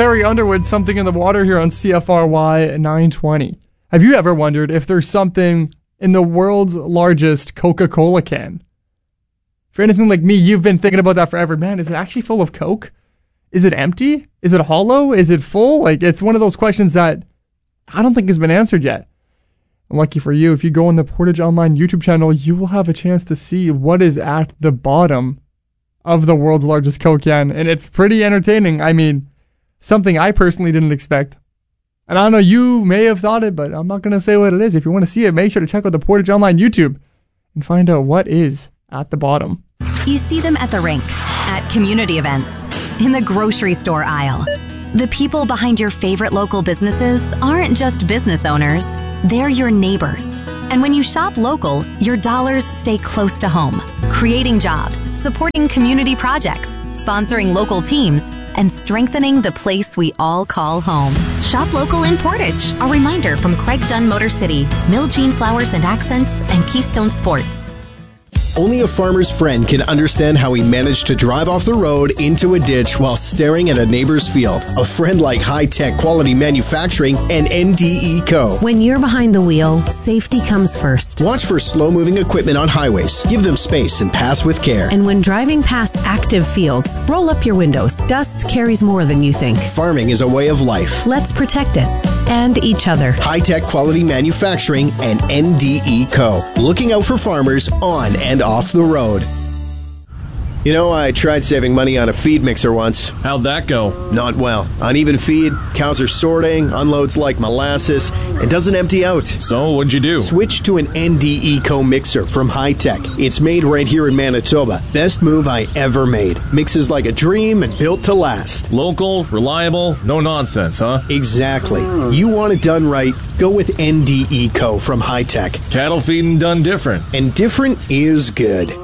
Carrie Underwood, Something in the Water here on CFRY 920. Have you ever wondered if there's something in the world's largest Coca-Cola can? For anything like me, you've been thinking about that forever. Man, is it actually full of Coke? Is it empty? Is it hollow? Is it full? Like, it's one of those questions that I don't think has been answered yet. And lucky for you, if you go on the Portage Online YouTube channel, you will have a chance to see what is at the bottom of the world's largest Coke can. And it's pretty entertaining. I mean, something I personally didn't expect. And I know you may have thought it, but I'm not going to say what it is. If you want to see it, make sure to check out the Portage Online YouTube and find out what is at the bottom. You see them at the rink, at community events, in the grocery store aisle. The people behind your favorite local businesses aren't just business owners, they're your neighbors. And when you shop local, your dollars stay close to home, creating jobs, supporting community projects, sponsoring local teams, and strengthening the place we all call home. Shop local in Portage. A reminder from Craig Dunn Motor City, Miljean Flowers and Accents, and Keystone Sports. Only a farmer's friend can understand how he managed to drive off the road into a ditch while staring at a neighbor's field. A friend like High Tech Quality Manufacturing and NDE Co. When you're behind the wheel, safety comes first. Watch for slow-moving equipment on highways. Give them space and pass with care. And when driving past active fields, roll up your windows. Dust carries more than you think. Farming is a way of life. Let's protect it. And each other. High Tech Quality Manufacturing and NDE Co. Looking out for farmers on and off the road. You know, I tried saving money on a feed mixer once. How'd that go? Not well. Uneven feed, cows are sorting, unloads like molasses, and doesn't empty out. So, what'd you do? Switch to an NDE Co mixer from High Tech. It's made right here in Manitoba. Best move I ever made. Mixes like a dream and built to last. Local, reliable, no nonsense, huh? Exactly. You want it done right, go with NDE Co from High Tech. Cattle feeding done different. And different is good.